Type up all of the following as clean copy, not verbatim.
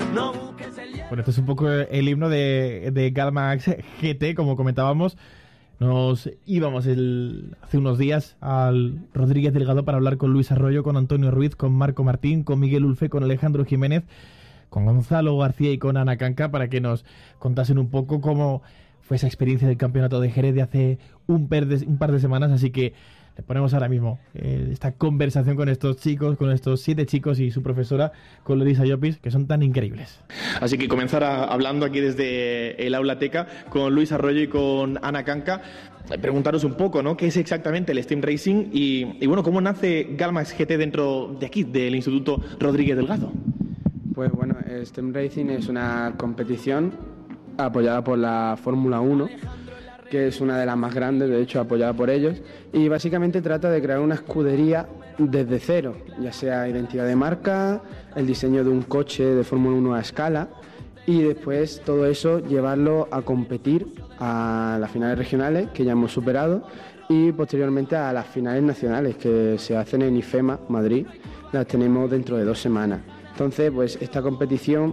Bueno, esto es un poco el himno de Galmax GT, como comentábamos. Nos íbamos hace unos días al Rodríguez Delgado para hablar con Luis Arroyo, con Antonio Ruiz, con Marco Martín, con Miguel Ulfe, con Alejandro Jiménez, con Gonzalo García y con Ana Canca, para que nos contasen un poco cómo fue esa experiencia del campeonato de Jerez de hace un par de semanas. Así que le ponemos ahora mismo esta conversación con estos chicos, con estos 7 chicos y su profesora, con Lorisa Llopis, que son tan increíbles. Así que comenzar hablando aquí desde el Aula Teca con Luis Arroyo y con Ana Canca. Preguntaros un poco, ¿no?, qué es exactamente el Steam Racing y bueno, cómo nace Galmax GT dentro de aquí, del Instituto Rodríguez Delgado. Pues bueno, Steam Racing es una competición apoyada por la Fórmula 1, que es una de las más grandes, de hecho apoyada por ellos, y básicamente trata de crear una escudería desde cero, ya sea identidad de marca, el diseño de un coche de Fórmula 1 a escala, y después todo eso llevarlo a competir a las finales regionales, que ya hemos superado, y posteriormente a las finales nacionales, que se hacen en IFEMA, Madrid, las tenemos dentro de 2 semanas. Entonces, pues esta competición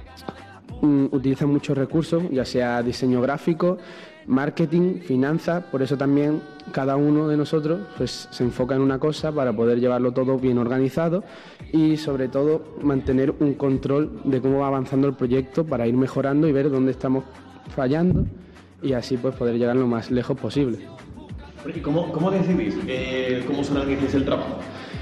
utiliza muchos recursos, ya sea diseño gráfico, marketing, finanzas, por eso también cada uno de nosotros pues se enfoca en una cosa para poder llevarlo todo bien organizado y sobre todo mantener un control de cómo va avanzando el proyecto para ir mejorando y ver dónde estamos fallando y así pues poder llegar lo más lejos posible. ¿Y cómo decidís cómo se organiza el trabajo?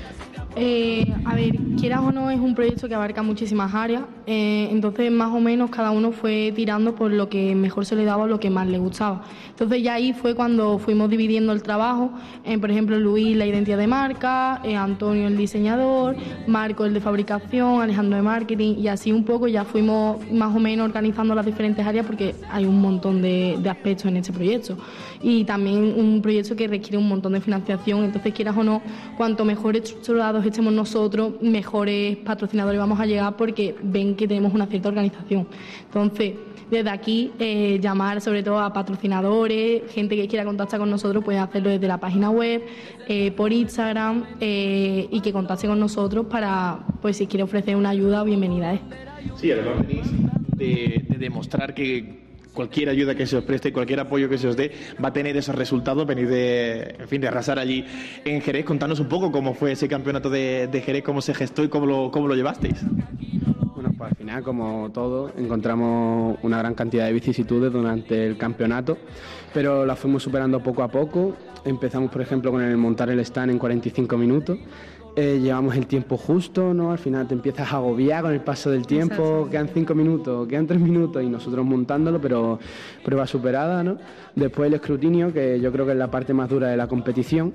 A ver, quieras o no, es un proyecto que abarca muchísimas áreas, entonces más o menos cada uno fue tirando por lo que mejor se le daba o lo que más le gustaba. Entonces ya ahí fue cuando fuimos dividiendo el trabajo, por ejemplo Luis la identidad de marca, Antonio el diseñador, Marco el de fabricación, Alejandro de marketing, y así un poco ya fuimos más o menos organizando las diferentes áreas porque hay un montón de aspectos en este proyecto y también un proyecto que requiere un montón de financiación, entonces quieras o no, cuanto mejor estructurados estemos nosotros, mejores patrocinadores vamos a llegar porque ven que tenemos una cierta organización. Entonces, desde aquí, llamar sobre todo a patrocinadores, gente que quiera contactar con nosotros, puede hacerlo desde la página web, por Instagram, y que contacte con nosotros para, pues si quiere ofrecer una ayuda, bienvenida es. Sí, además venís de demostrar que cualquier ayuda que se os preste, cualquier apoyo que se os dé, va a tener esos resultados. Venís de arrasar allí en Jerez. Contanos un poco cómo fue ese campeonato de Jerez, cómo se gestó y cómo lo llevasteis. Bueno, pues al final, como todo, encontramos una gran cantidad de vicisitudes durante el campeonato, pero las fuimos superando poco a poco. Empezamos, por ejemplo, con el montar el stand en 45 minutos. Llevamos el tiempo justo, ¿no? Al final te empiezas a agobiar con el paso del tiempo, quedan 5 minutos, quedan 3 minutos y nosotros montándolo, pero prueba superada, ¿no? Después el escrutinio, que yo creo que es la parte más dura de la competición,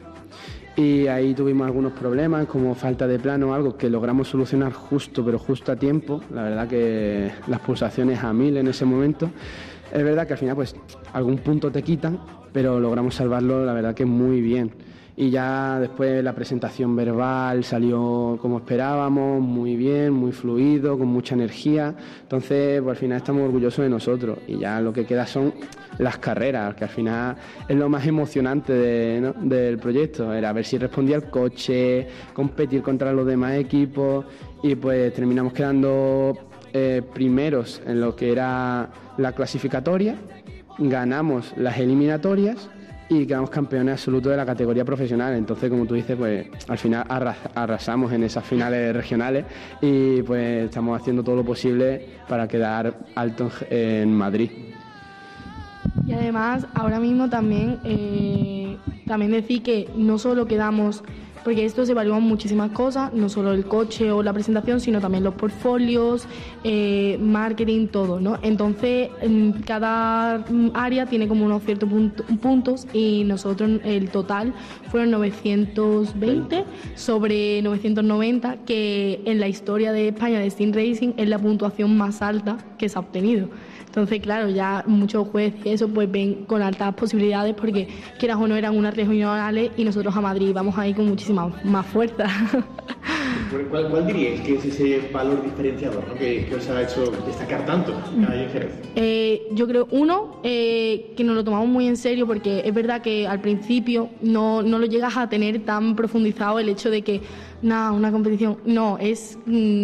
y ahí tuvimos algunos problemas como falta de plano o algo que logramos solucionar justo a tiempo. La verdad que las pulsaciones a 1000 en ese momento. Es verdad que al final pues algún punto te quitan, pero logramos salvarlo, la verdad que muy bien. Y ya después la presentación verbal salió como esperábamos, muy bien, muy fluido, con mucha energía. Entonces, pues al final estamos orgullosos de nosotros y ya lo que queda son las carreras, que al final es lo más emocionante del proyecto. Era ver si respondía el coche, competir contra los demás equipos y pues terminamos quedando primeros en lo que era la clasificatoria, ganamos las eliminatorias y quedamos campeones absolutos de la categoría profesional. Entonces, como tú dices, pues al final arrasamos en esas finales regionales y pues estamos haciendo todo lo posible para quedar alto en Madrid. Y además, ahora mismo también decir que no solo quedamos, porque esto se evalúan muchísimas cosas, no solo el coche o la presentación, sino también los portfolios, marketing, todo, ¿no? Entonces, cada área tiene como unos ciertos puntos y nosotros el total fueron 920 sobre 990, que en la historia de España de Steam Racing es la puntuación más alta que se ha obtenido. Entonces, claro, ya muchos jueces y eso pues ven con altas posibilidades porque quieras o no eran unas regionales y nosotros a Madrid vamos ahí con muchísima más fuerza. ¿Cuál diríais que es ese valor diferenciador, ¿no?, que os ha hecho destacar tanto ahí en Jerez? Yo creo, que nos lo tomamos muy en serio porque es verdad que al principio no lo llegas a tener tan profundizado el hecho de que Nada, una competición. No, es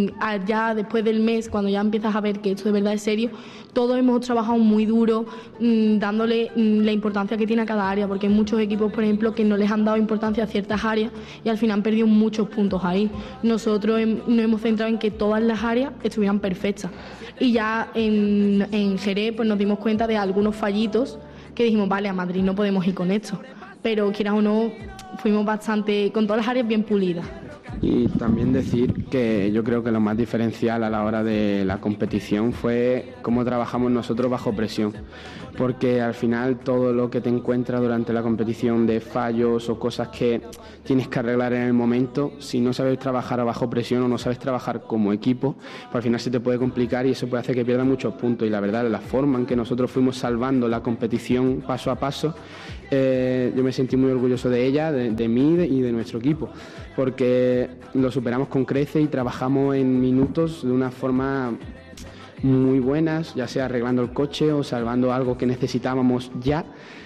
ya después del mes, cuando ya empiezas a ver que esto de verdad es serio, todos hemos trabajado muy duro, dándole la importancia que tiene a cada área, porque hay muchos equipos, por ejemplo, que no les han dado importancia a ciertas áreas y al final han perdido muchos puntos ahí. Nosotros nos hemos centrado en que todas las áreas estuvieran perfectas. Y ya en Jerez pues nos dimos cuenta de algunos fallitos que dijimos, vale, a Madrid no podemos ir con esto. Pero quieras o no, fuimos bastante, con todas las áreas bien pulidas. Y también decir que yo creo que lo más diferencial a la hora de la competición fue cómo trabajamos nosotros bajo presión, porque al final todo lo que te encuentras durante la competición de fallos o cosas que tienes que arreglar en el momento, si no sabes trabajar bajo presión o no sabes trabajar como equipo, pues al final se te puede complicar y eso puede hacer que pierdas muchos puntos. Y la verdad, la forma en que nosotros fuimos salvando la competición paso a paso, yo me sentí muy orgulloso de ella, de mí y de nuestro equipo, porque lo superamos con creces y trabajamos en minutos de una forma muy buenas, ya sea arreglando el coche o salvando algo que necesitábamos ya.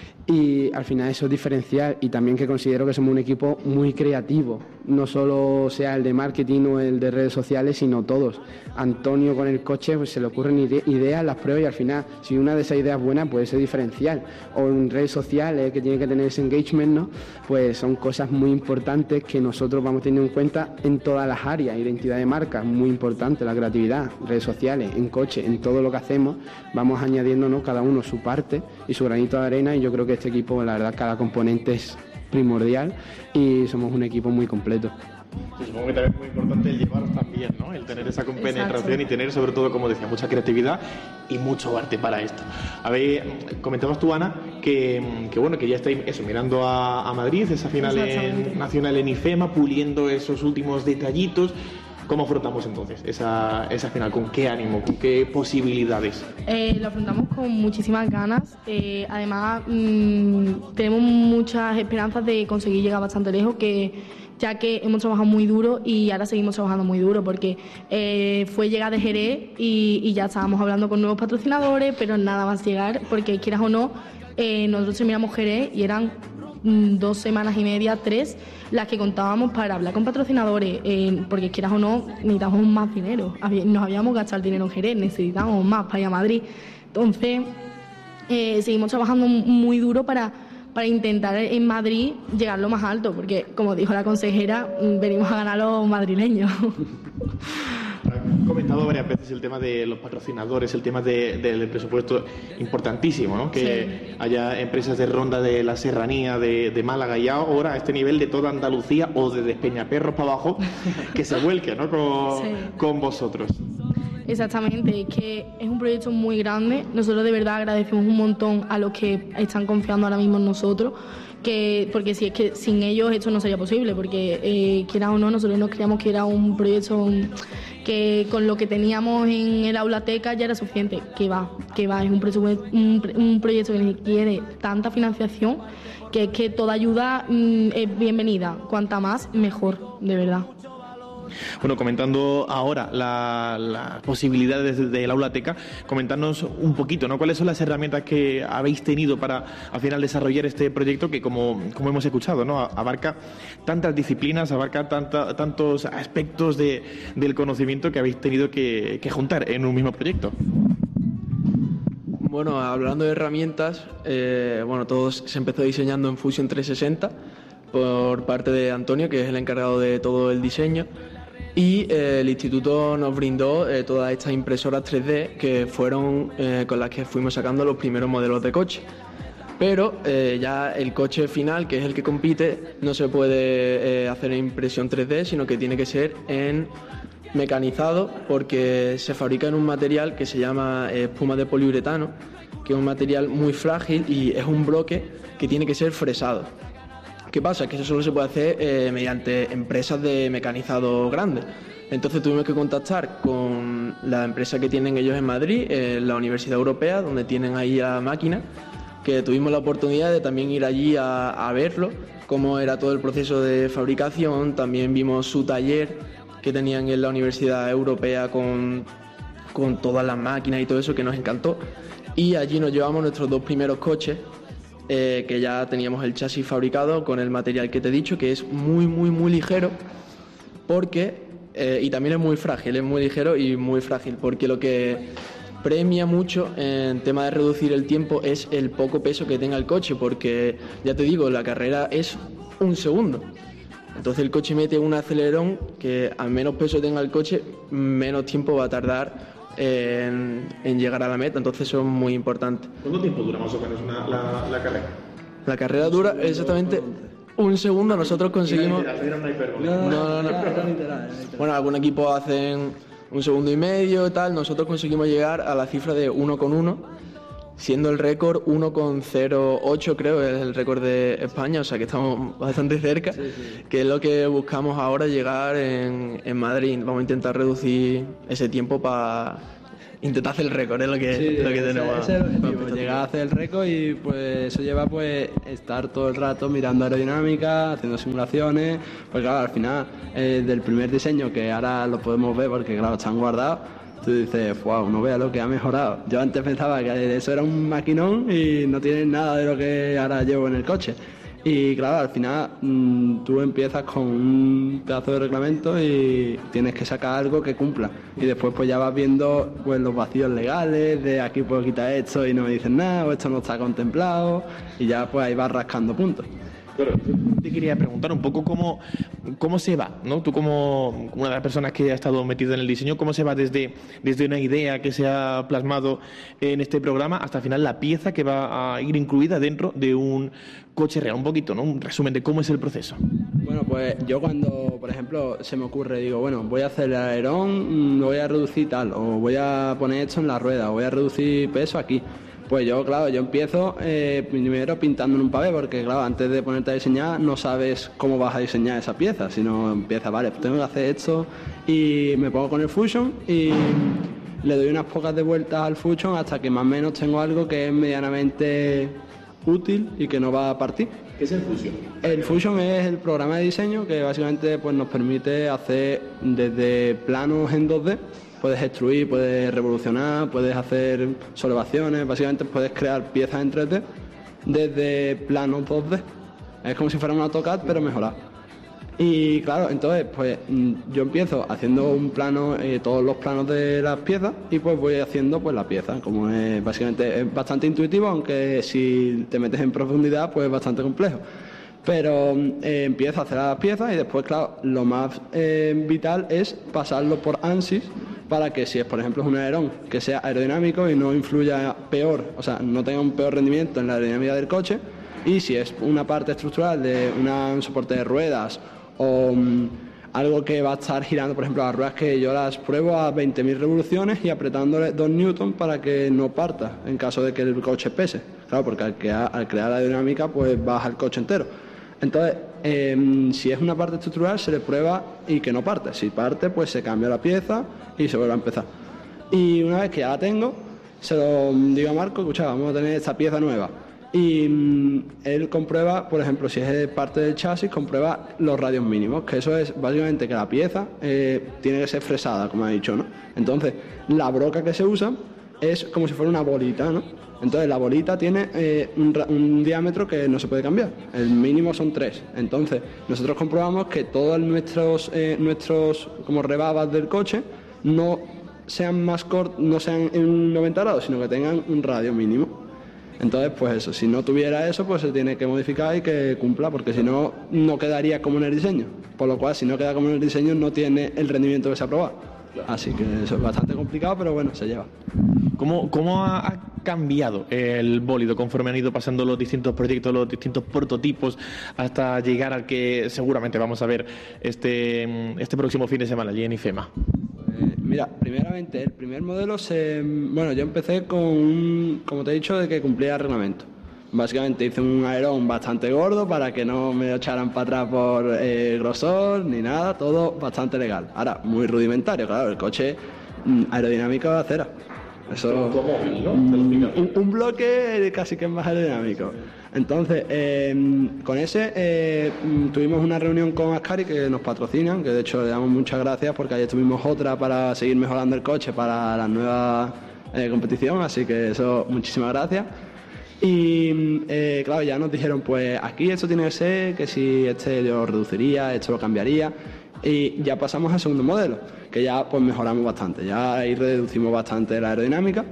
Y al final eso es diferencial, y también que considero que somos un equipo muy creativo, no solo sea el de marketing o el de redes sociales, sino todos. Antonio con el coche pues se le ocurren ideas, las pruebas y al final si una de esas ideas es buena puede ser diferencial, o en redes sociales que tiene que tener ese engagement, ¿no? Pues son cosas muy importantes que nosotros vamos teniendo en cuenta en todas las áreas. Identidad de marca, muy importante, la creatividad, redes sociales, en coche, en todo lo que hacemos vamos añadiéndonos cada uno su parte y su granito de arena, y yo creo que este equipo, la verdad, cada componente es primordial y somos un equipo muy completo. Sí, supongo que también es muy importante el llevaros también, ¿no? El tener esa compenetración. Exacto. Y tener, sobre todo, como decía, mucha creatividad y mucho arte para esto. A ver, comentabas tú, Ana, que bueno, que ya estáis eso, mirando a Madrid, esa final nacional en IFEMA, puliendo esos últimos detallitos. ¿Cómo afrontamos entonces esa final? ¿Con qué ánimo? ¿Con qué posibilidades? Lo afrontamos con muchísimas ganas. Además, tenemos muchas esperanzas de conseguir llegar bastante lejos, ya que hemos trabajado muy duro y ahora seguimos trabajando muy duro, porque fue llegar de Jerez y ya estábamos hablando con nuevos patrocinadores, pero nada más llegar, porque quieras o no, nosotros terminamos Jerez y eran 2 semanas y media, 3, las que contábamos para hablar con patrocinadores, porque quieras o no, necesitábamos más dinero. Nos habíamos gastado el dinero en Jerez, necesitábamos más para ir a Madrid. Entonces, seguimos trabajando muy duro para intentar en Madrid llegar lo más alto, porque, como dijo la consejera, venimos a ganar los madrileños. He comentado varias veces el tema de los patrocinadores, el tema del presupuesto, importantísimo, ¿no? Que sí. Haya empresas de Ronda de la Serranía, de Málaga y ahora a este nivel de toda Andalucía o de Despeñaperros para abajo, que se vuelque, ¿no? Con vosotros. Exactamente, es que es un proyecto muy grande. Nosotros de verdad agradecemos un montón a los que están confiando ahora mismo en nosotros, porque si es que sin ellos esto no sería posible, porque quiera o no, nosotros nos creíamos que era un proyecto que con lo que teníamos en el Aulateca ya era suficiente. Que va, es un proyecto que requiere tanta financiación que es que toda ayuda es bienvenida, cuanta más mejor, de verdad. Bueno, comentando ahora las posibilidades del Aulateca, comentarnos un poquito, ¿no? ¿Cuáles son las herramientas que habéis tenido para al final desarrollar este proyecto que, como hemos escuchado, ¿no? Abarca tantas disciplinas, abarca tantos aspectos del conocimiento que habéis tenido que juntar en un mismo proyecto? Bueno, hablando de herramientas, todo se empezó diseñando en Fusion 360 por parte de Antonio, que es el encargado de todo el diseño. Y el instituto nos brindó todas estas impresoras 3D que fueron con las que fuimos sacando los primeros modelos de coche. Pero ya el coche final, que es el que compite, no se puede hacer en impresión 3D, sino que tiene que ser en mecanizado, porque se fabrica en un material que se llama espuma de poliuretano, que es un material muy frágil y es un bloque que tiene que ser fresado. ¿Qué pasa? Que eso solo se puede hacer mediante empresas de mecanizado grandes. Entonces tuvimos que contactar con la empresa que tienen ellos en Madrid, la Universidad Europea, donde tienen ahí la máquina, que tuvimos la oportunidad de también ir allí a verlo, cómo era todo el proceso de fabricación. También vimos su taller que tenían en la Universidad Europea con todas las máquinas y todo eso, que nos encantó. Y allí nos llevamos nuestros 2 primeros coches, que ya teníamos el chasis fabricado con el material que te he dicho, que es muy, muy, muy ligero. porque, y también es muy frágil, es muy ligero y muy frágil, porque lo que premia mucho en tema de reducir el tiempo es el poco peso que tenga el coche, porque ya te digo, la carrera es 1 segundo. Entonces el coche mete un acelerón que a menos peso tenga el coche, menos tiempo va a tardar en llegar a la meta, entonces eso es muy importante. ¿Cuánto tiempo dura más o menos la carrera? La carrera dura exactamente 1 segundo, nosotros conseguimos... No. Bueno, algún equipo hacen 1 segundo y medio, tal, nosotros conseguimos llegar a la cifra de 1,1, siendo el récord 1,08, creo, es el récord de España, o sea que estamos bastante cerca, que es lo que buscamos ahora llegar en Madrid. Vamos a intentar reducir ese tiempo para intentar hacer el récord, es lo que tenemos. Ese es el objetivo, llegar a hacer el récord, y pues eso lleva pues estar todo el rato mirando aerodinámica, haciendo simulaciones, pues claro, al final del primer diseño, que ahora lo podemos ver porque claro, están guardados, tú dices, wow, no veas lo que ha mejorado. Yo antes pensaba que eso era un maquinón y no tiene nada de lo que ahora llevo en el coche. Y claro, al final tú empiezas con un pedazo de reglamento y tienes que sacar algo que cumpla. Y después pues ya vas viendo pues los vacíos legales, de aquí puedo quitar esto y no me dicen nada, o esto no está contemplado, y ya pues ahí vas rascando puntos. Claro, te quería preguntar un poco cómo se va, ¿no? Tú como una de las personas que ha estado metida en el diseño, ¿cómo se va desde una idea que se ha plasmado en este programa hasta al final la pieza que va a ir incluida dentro de un coche real? Un poquito, ¿no? Un resumen de cómo es el proceso. Bueno, pues yo cuando, por ejemplo, se me ocurre, digo, bueno, voy a hacer el alerón, lo voy a reducir tal, o voy a poner esto en la rueda, o voy a reducir peso aquí. Pues yo empiezo primero pintando en un pavé, porque claro, antes de ponerte a diseñar no sabes cómo vas a diseñar esa pieza, sino empiezas, vale, pues tengo que hacer esto, y me pongo con el Fusion y le doy unas pocas de vueltas al Fusion hasta que más o menos tengo algo que es medianamente útil y que no va a partir. ¿Qué es el Fusion? El Fusion es el programa de diseño que básicamente pues, nos permite hacer desde planos en 2D. Puedes extruir, puedes revolucionar, puedes hacer solvaciones, básicamente puedes crear piezas en 3D desde planos 2D. Es como si fuera un AutoCAD, pero mejorado. Y claro, entonces pues yo empiezo haciendo un plano, todos los planos de las piezas, y pues voy haciendo pues la pieza. Como es, básicamente es bastante intuitivo, aunque si te metes en profundidad pues es bastante complejo. Pero empiezo a hacer las piezas y después, claro, lo más vital es pasarlo por ANSYS, para que si es, por ejemplo, es un alerón que sea aerodinámico y no influya peor, o sea, no tenga un peor rendimiento en la aerodinámica del coche, y si es una parte estructural de un soporte de ruedas o algo que va a estar girando, por ejemplo, las ruedas que yo las pruebo a 20.000 revoluciones y apretándole 2 newton para que no parta en caso de que el coche pese. Claro, porque al crear la aerodinámica pues baja el coche entero. Entonces, si es una parte estructural, se le prueba y que no parte. Si parte, pues se cambia la pieza y se vuelve a empezar. Y una vez que ya la tengo, se lo digo a Marco, escucha, vamos a tener esta pieza nueva. Y él comprueba, por ejemplo, si es parte del chasis, comprueba los radios mínimos, que eso es básicamente que la pieza tiene que ser fresada, como ha dicho, ¿no? Entonces, la broca que se usa es como si fuera una bolita, ¿no? Entonces la bolita tiene un diámetro que no se puede cambiar. El mínimo son 3. Entonces nosotros comprobamos que todos nuestros como rebabas del coche no sean más cortos, no sean en 90 grados, sino que tengan un radio mínimo. Entonces, pues eso, si no tuviera eso, pues se tiene que modificar y que cumpla, porque si no, no quedaría como en el diseño. Por lo cual, si no queda como en el diseño, no tiene el rendimiento que se ha probado. Así que eso es bastante complicado, pero bueno, se lleva. ¿Cómo ha cambiado el bólido conforme han ido pasando los distintos proyectos, los distintos prototipos, hasta llegar al que seguramente vamos a ver este próximo fin de semana allí en IFEMA? Mira, primeramente, el primer modelo bueno, yo empecé con como te he dicho, de que cumplía el reglamento. Básicamente hice un alerón bastante gordo para que no me echaran para atrás por grosor ni nada, todo bastante legal. Ahora, muy rudimentario, claro, el coche aerodinámico de acera. Eso, un bloque casi que es más aerodinámico. Entonces, con ese tuvimos una reunión con Ascari, que nos patrocinan, que de hecho le damos muchas gracias porque ayer tuvimos otra para seguir mejorando el coche para la nueva competición, así que eso, muchísimas gracias. Y claro, ya nos dijeron, pues aquí esto tiene que ser, que si este lo reduciría, esto lo cambiaría. Y ya pasamos al segundo modelo, que ya pues mejoramos bastante, ya ahí reducimos bastante la aerodinámica.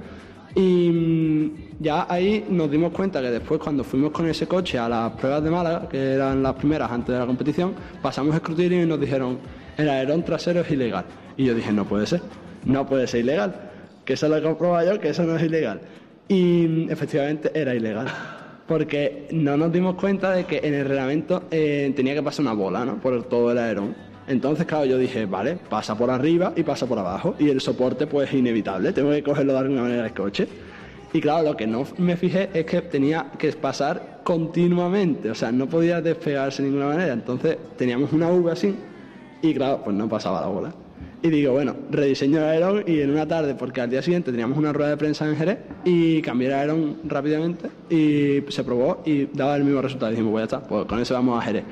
Y ya ahí nos dimos cuenta que después, cuando fuimos con ese coche a las pruebas de Málaga, que eran las primeras antes de la competición, pasamos escrutinio y nos dijeron: el alerón trasero es ilegal. Y yo dije: no puede ser ilegal, que eso lo he comprobado yo, que eso no es ilegal. Y efectivamente era ilegal, porque no nos dimos cuenta de que en el reglamento tenía que pasar una bola, ¿no?, por todo el alerón. Entonces, claro, yo dije: vale, pasa por arriba y pasa por abajo, y el soporte pues es inevitable, tengo que cogerlo de alguna manera el coche. Y claro, lo que no me fijé es que tenía que pasar continuamente, o sea, no podía despegarse de ninguna manera. Entonces teníamos una V así y claro, pues no pasaba la bola. Y digo, bueno, rediseño el alerón, y en una tarde, porque al día siguiente teníamos una rueda de prensa en Jerez, y cambié el alerón rápidamente y se probó y daba el mismo resultado. Y dijimos: pues ya está, pues con eso vamos a Jerez.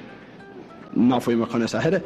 No fuimos con esa Jerez.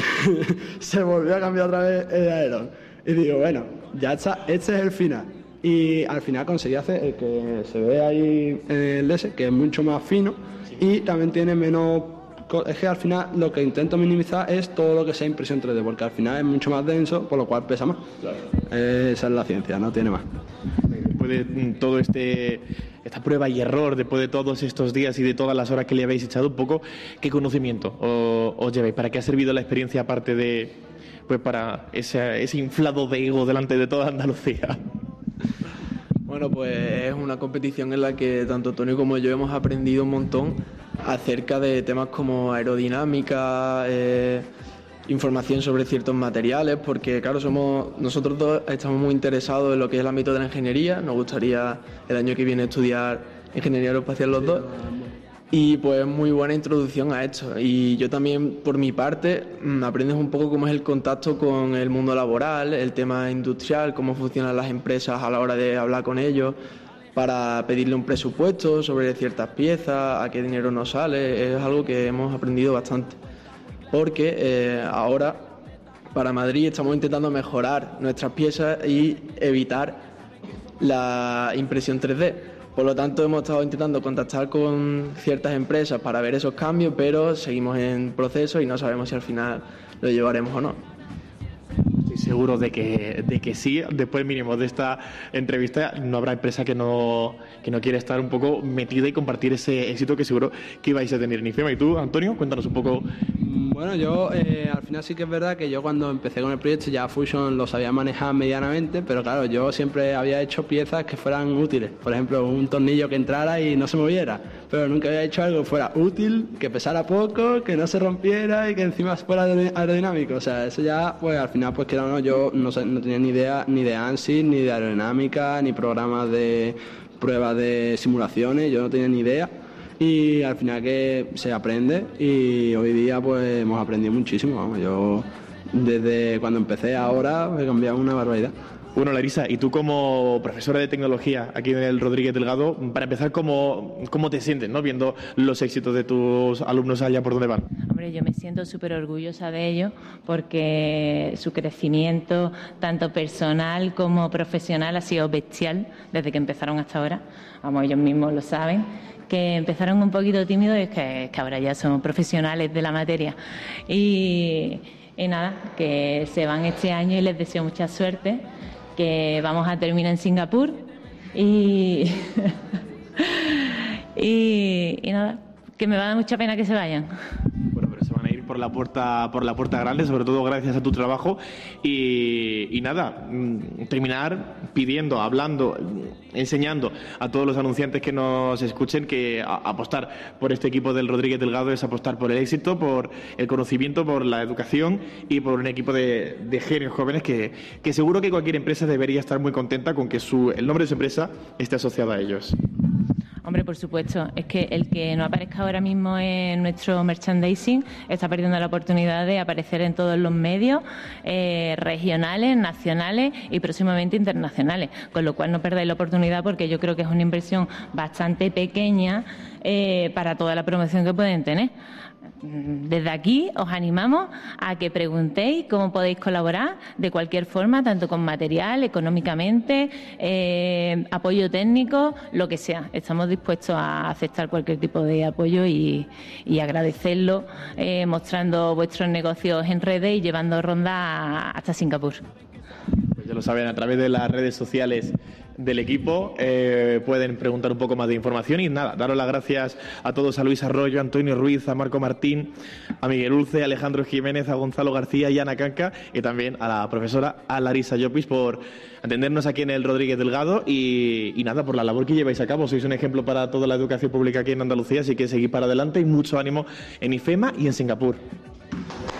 Se volvió a cambiar otra vez el alerón. Y digo, bueno, ya está, este es el final. Y al final conseguí hacer el que se ve ahí en el DS, que es mucho más fino, y también tiene menos... Es que al final lo que intento minimizar es todo lo que sea impresión 3D, porque al final es mucho más denso, por lo cual pesa más. Claro. Esa es la ciencia, no tiene más. Después de todo esta prueba y error, después de todos estos días y de todas las horas que le habéis echado, un poco, ¿qué conocimiento os lleváis? ¿Para qué ha servido la experiencia, aparte de, pues, para ese inflado de ego delante de toda Andalucía? Bueno, pues es una competición en la que tanto Tony como yo hemos aprendido un montón acerca de temas como aerodinámica, información sobre ciertos materiales, porque claro, nosotros dos estamos muy interesados en lo que es el ámbito de la ingeniería. Nos gustaría el año que viene estudiar ingeniería aeroespacial los dos, y pues muy buena introducción a esto. Y yo también, por mi parte, aprendes un poco cómo es el contacto con el mundo laboral, el tema industrial, cómo funcionan las empresas a la hora de hablar con ellos para pedirle un presupuesto sobre ciertas piezas, a qué dinero nos sale. Es algo que hemos aprendido bastante, porque ahora para Madrid estamos intentando mejorar nuestras piezas y evitar la impresión 3D. Por lo tanto, hemos estado intentando contactar con ciertas empresas para ver esos cambios, pero seguimos en proceso y no sabemos si al final lo llevaremos o no. Estoy seguro de que sí. Después mínimo de esta entrevista no habrá empresa que no quiera estar un poco metida y compartir ese éxito que seguro que vais a tener en IFEMA. Y tú, Antonio, cuéntanos un poco. Bueno, yo al final sí que es verdad que yo, cuando empecé con el proyecto, ya Fusion lo sabía manejar medianamente, pero claro, yo siempre había hecho piezas que fueran útiles. Por ejemplo, un tornillo que entrara y no se moviera, pero nunca había hecho algo que fuera útil, que pesara poco, que no se rompiera y que encima fuera aerodinámico. O sea, eso ya, pues al final, pues que no, yo no tenía ni idea ni de ANSYS, ni de aerodinámica, ni programas de pruebas de simulaciones, yo no tenía ni idea. Y al final que se aprende, y hoy día pues hemos aprendido muchísimo. Vamos, yo desde cuando empecé ahora he cambiado una barbaridad. Bueno, Larisa, y tú como profesora de tecnología aquí en el Rodríguez Delgado, para empezar, ¿cómo te sientes, ¿no?, viendo los éxitos de tus alumnos allá por donde van? Hombre, yo me siento súper orgullosa de ellos, porque su crecimiento, tanto personal como profesional, ha sido bestial desde que empezaron hasta ahora. Vamos, ellos mismos lo saben, que empezaron un poquito tímidos, y que ahora ya son profesionales de la materia. Y nada, que se van este año y les deseo mucha suerte, que vamos a terminar en Singapur y nada, que me va a dar mucha pena que se vayan. Bueno, pero se van a ir por la puerta grande, sobre todo gracias a tu trabajo. Y nada, terminar pidiendo, hablando, enseñando a todos los anunciantes que nos escuchen que apostar por este equipo del Rodríguez Delgado es apostar por el éxito, por el conocimiento, por la educación y por un equipo de genios jóvenes que seguro que cualquier empresa debería estar muy contenta con que el nombre de su empresa esté asociado a ellos. Hombre, por supuesto, es que el que no aparezca ahora mismo en nuestro merchandising está perdiendo la oportunidad de aparecer en todos los medios regionales, nacionales y próximamente internacionales, con lo cual no perdáis la oportunidad, porque yo creo que es una inversión bastante pequeña para toda la promoción que pueden tener. Desde aquí os animamos a que preguntéis cómo podéis colaborar de cualquier forma, tanto con material, económicamente, apoyo técnico, lo que sea. Estamos dispuestos a aceptar cualquier tipo de apoyo y agradecerlo, mostrando vuestros negocios en redes y llevando ronda hasta Singapur. Pues ya lo saben, a través de las redes sociales del equipo pueden preguntar un poco más de información y nada, daros las gracias a todos, a Luis Arroyo, a Antonio Ruiz, a Marco Martín, a Miguel Ulce, a Alejandro Jiménez, a Gonzalo García y a Ana Canca, y también a la profesora Larisa Llopis por atendernos aquí en el Rodríguez Delgado y nada, por la labor que lleváis a cabo. Sois un ejemplo para toda la educación pública aquí en Andalucía, así que seguid para adelante y mucho ánimo en IFEMA y en Singapur.